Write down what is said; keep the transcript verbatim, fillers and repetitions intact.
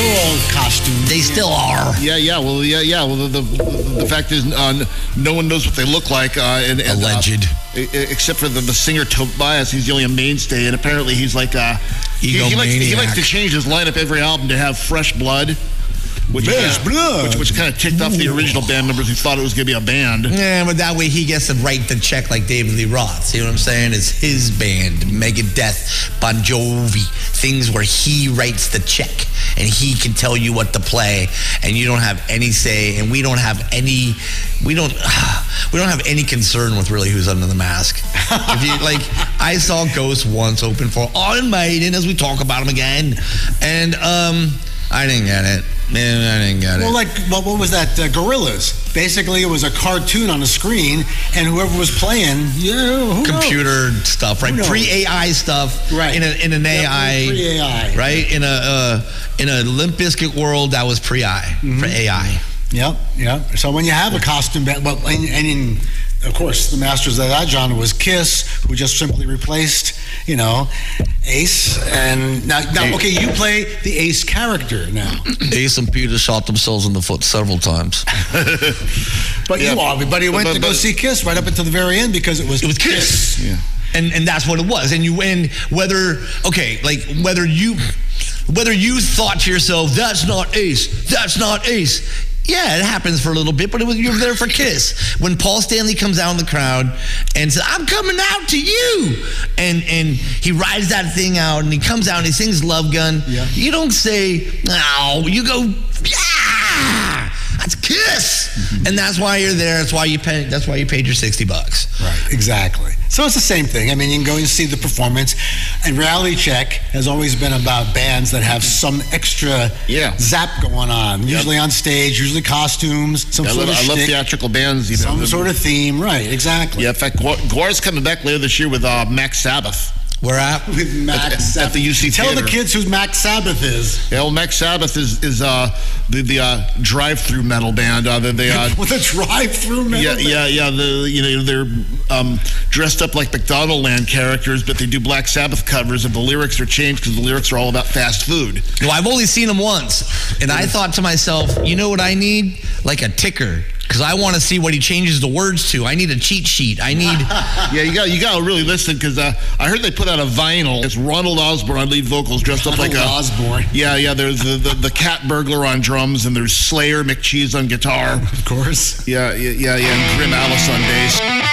all costumes. They still are. Yeah, yeah. Well, yeah, yeah. Well, the the, the fact is, uh, no one knows what they look like. Uh, and, and, Alleged. Uh, except for the, the singer Tobias, he's the only mainstay, and apparently he's like uh, he, he, likes, he likes to change his lineup every album to have fresh blood. Which, Fresh yeah, blood. which, which kind of ticked off the original band members who thought it was going to be a band. Yeah, but that way he gets to write the check like David Lee Roth. See what I'm saying? It's his band, Megadeth, Bon Jovi, things where he writes the check and he can tell you what to play, and you don't have any say, and we don't have any, we don't, we don't have any concern with really who's under the mask. If you like, I saw Ghost once open for Iron Maiden, as we talk about him again, and um. I didn't get it. Man, I didn't get it. Well, like, well, what was that? Uh, Gorillas. Basically, it was a cartoon on a screen, and whoever was playing, yeah, who computer knows? stuff, right? Pre-A I stuff, right? In, a, in an yeah, A I, pre-A I, right? In a uh, in a Limp Bizkit world, that was pre-I, mm-hmm. pre-A I. Yep, yep. So when you have a costume, well, and, and in, of course, the masters of that genre was Kiss, who just simply replaced, you know, Ace. And now, now, okay, you play the Ace character now. Ace and Peter shot themselves in the foot several times. But yeah, you, everybody went but, to go but, see Kiss right up until the very end because it was it was Kiss. Kiss. Yeah. And and that's what it was. And you win whether okay, like whether you whether you thought to yourself, that's not Ace, that's not Ace. Yeah, it happens for a little bit, but it was, you were there for Kiss. When Paul Stanley comes out in the crowd and says, I'm coming out to you, and and he rides that thing out, and he comes out and he sings Love Gun, yeah. You don't say, no, you go, yeah, that's Kiss. Mm-hmm. And that's why you're there. That's why you pay, that's why you paid your sixty bucks. Right, exactly. So it's the same thing. I mean, you can go and see the performance. And Reality Check has always been about bands that have some extra yeah. zap going on. Yep. Usually on stage, usually costumes, some yeah, sort I love, of I love shtick, theatrical bands. You know, some sort of theme. Right, exactly. Yeah, in fact, Gwar's coming back later this year with uh, Max Sabbath. We're at with Max at, Sabbath. At the U C Tell Theater. the kids who Max Sabbath is. Yeah, well, Max Sabbath is is uh, the the uh, drive-through metal band. Uh, they, they, uh, with a drive-through metal yeah, band? Yeah, yeah, yeah. The you know they're um, dressed up like McDonald Land characters, but they do Black Sabbath covers, and the lyrics are changed because the lyrics are all about fast food. Well, I've only seen them once, and I thought to myself, you know what I need? Like a ticker. Because I want to see what he changes the words to. I need a cheat sheet. I need... yeah, you got you got to really listen, because uh, I heard they put out a vinyl. It's Ronald Osborne on lead vocals, dressed up like a... Osborne. Yeah, yeah, there's the, the, the Cat Burglar on drums, and there's Slayer McCheese on guitar. Of course. Yeah, yeah, yeah, yeah, and Grim Alice on bass.